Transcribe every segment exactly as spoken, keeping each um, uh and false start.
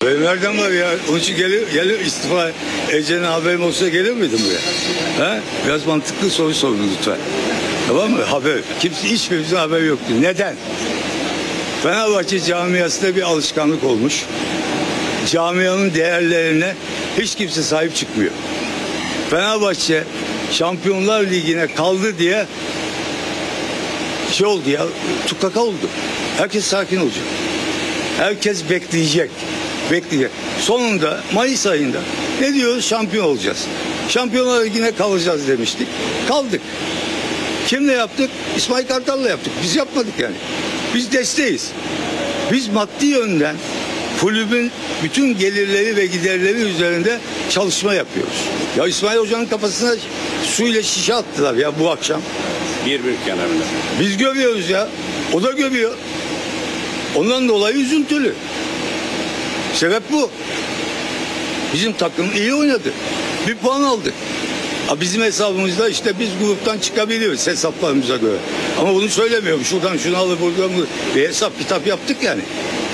Benim nereden var ya? Onun için gelir, gelir istifa edeceğine haberim olsa gelir miydim buraya? He? Biraz mantıklı soru sorun lütfen. Tamam mı? Haber. Kimse, hiçbirimizin haberi yoktu. Neden? Fenerbahçe camiasında bir alışkanlık olmuş. Camianın değerlerine hiç kimse sahip çıkmıyor. Fenerbahçe Şampiyonlar Ligi'ne kaldı diye şey oldu ya, tukaka oldu. Herkes sakin olacak. Herkes bekleyecek. Bekleyecek. Sonunda Mayıs ayında ne diyoruz? Şampiyon olacağız. Şampiyonlar Ligi'ne kalacağız demiştik. Kaldık. Kimle yaptık? İsmail Kartal'la yaptık. Biz yapmadık yani. Biz desteğiz. Biz maddi yönden kulübün bütün gelirleri ve giderleri üzerinde çalışma yapıyoruz. Ya İsmail Hoca'nın kafasına suyla şişe attılar ya bu akşam. Bir bir kenarında. Biz gömüyoruz ya. O da gömüyor. Ondan dolayı üzüntülü. Sebep bu. Bizim takım iyi oynadı. Bir puan aldık. Ha, bizim hesabımızda işte biz gruptan çıkabiliyoruz hesaplarımıza göre. Ama bunu söylemiyorum. Şuradan şunu alır buradan bunu. Bir hesap kitap yaptık yani.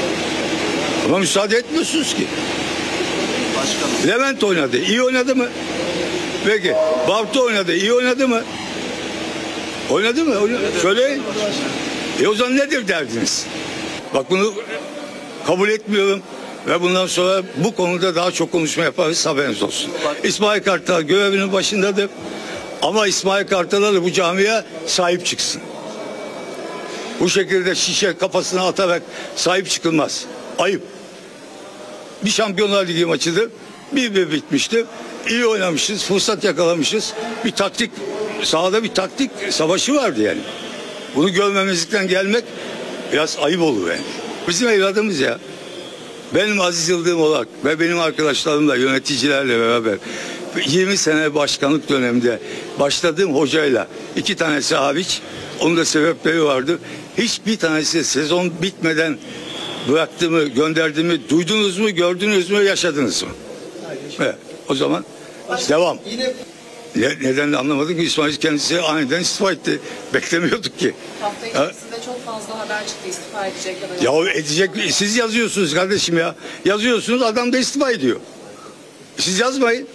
Ama müsaade etmiyorsunuz ki. Başkanım. Levent oynadı. İyi oynadı mı? Peki. Bartu oynadı. İyi oynadı mı? Oynadı mı? Oynadı. Söyleyin. E o zaman nedir derdiniz? Bak bunu kabul etmiyorum. Ve bundan sonra bu konuda daha çok konuşma yaparız, haberiniz olsun. İsmail Kartal görevinin başındadır. Ama İsmail Kartal'a da bu camiye sahip çıksın. Bu şekilde şişe kafasına atarak sahip çıkılmaz. Ayıp. Bir Şampiyonlar Ligi maçıdır. Bir bir bitmiştir. İyi oynamışız, fırsat yakalamışız. Bir taktik, sahada bir taktik savaşı vardı yani. Bunu görmemezlikten gelmek biraz ayıp olur yani. Bizim evladımız ya. Benim Aziz Yıldırım olarak ve benim arkadaşlarımla, yöneticilerle beraber yirmi sene başkanlık döneminde başladığım hocayla iki tanesi hariç, onun da sebepleri vardı. Hiçbir tanesi sezon bitmeden bıraktığımı, gönderdiğimi duydunuz mu, gördünüz mü, yaşadınız mı? Evet, o zaman devam. Ne, neden de anlamadık ki İsmail kendisi aniden istifa etti. Beklemiyorduk ki. Hafta içerisinde ha? çok fazla haber çıktı istifa edecek ya da... Ya edecek, siz yazıyorsunuz kardeşim ya. Yazıyorsunuz, adam da istifa ediyor. Siz yazmayın.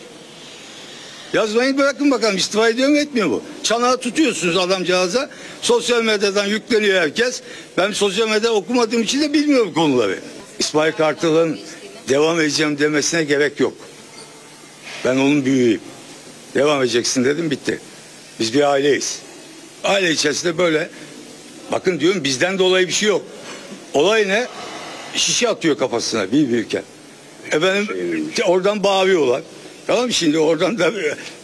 Yazmayın, bırakın bakalım istifa ediyor mu etmiyor mu? Çanağı tutuyorsunuz adamcağıza. Sosyal medyadan yükleniyor herkes. Ben sosyal medya okumadığım için de bilmiyorum konuları. İsmail Kartal'ın devam edeceğim demesine gerek yok. Ben onun büyüğüyüm. Devam edeceksin dedim, bitti. Biz bir aileyiz. Aile içerisinde böyle, bakın diyorum, bizden dolayı bir şey yok. Olay ne? Şişe atıyor kafasına bir büyükken. Efendim oradan bağırıyorlar. Tamam mı, şimdi oradan da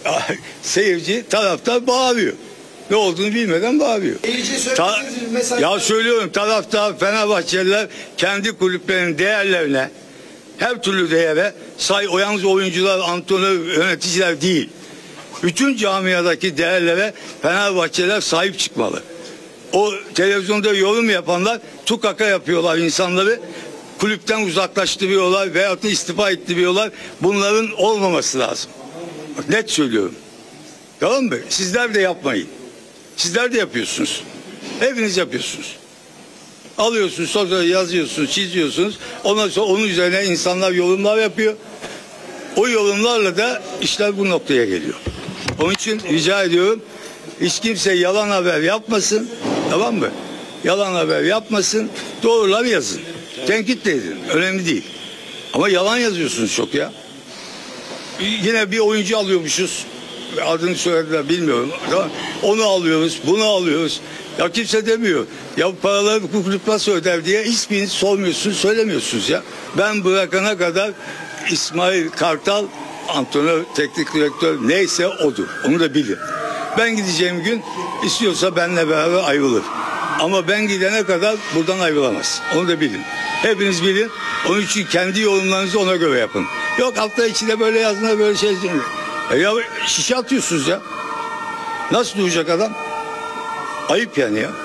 seyirci taraftar bağırıyor. Ne olduğunu bilmeden bağırıyor. Ta ya söylüyorum, taraftar, Fenerbahçeliler kendi kulüplerinin değerlerine, her türlü değere say, o yalnız oyuncular, antrenör, yöneticiler değil. Bütün camiadaki değerlere Fenerbahçeliler sahip çıkmalı. O televizyonda yorum yapanlar tukaka yapıyorlar insanları. Kulüpten uzaklaştırıyorlar veyahut da istifa ettiriyorlar. Bunların olmaması lazım. Bak, net söylüyorum. Tamam mı? Sizler de yapmayın. Sizler de yapıyorsunuz. Hepiniz yapıyorsunuz. Alıyorsunuz, sonra yazıyorsunuz, çiziyorsunuz. Ondan sonra onun üzerine insanlar yorumlar yapıyor. O yorumlarla da işler bu noktaya geliyor. Onun için rica ediyorum, hiç kimse yalan haber yapmasın, tamam mı? Yalan haber yapmasın, doğrular yazın. Tenkit de edin, önemli değil. Ama yalan yazıyorsunuz çok ya. Yine bir oyuncu alıyormuşuz, adını söylediler bilmiyorum. Onu alıyoruz, bunu alıyoruz. Ya kimse demiyor. Ya paraları bu kulüp nasıl öder diye hiçbiriniz sormuyorsunuz, söylemiyorsunuz ya. Ben bırakana kadar İsmail Kartal antrenör, teknik direktör neyse odur. Onu da bilin. Ben gideceğim gün istiyorsa benimle beraber ayrılır. Ama ben gidene kadar buradan ayrılamaz. Onu da bilin. Hepiniz bilin. Onun için kendi yorumlarınızı ona göre yapın. Yok hafta içinde böyle yazdığında böyle şey değil. E ya şişe atıyorsunuz ya. Nasıl duracak adam? Ayıp yani ya.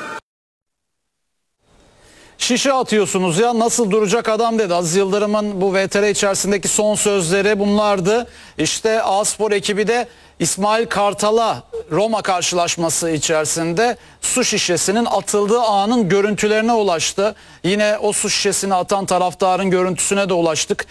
Şişe atıyorsunuz ya, nasıl duracak adam dedi. Aziz Yıldırım'ın bu V T R içerisindeki son sözleri bunlardı. İşte A-Spor ekibi de İsmail Kartal'a Roma karşılaşması içerisinde su şişesinin atıldığı anın görüntülerine ulaştı. Yine o su şişesini atan taraftarın görüntüsüne de ulaştık.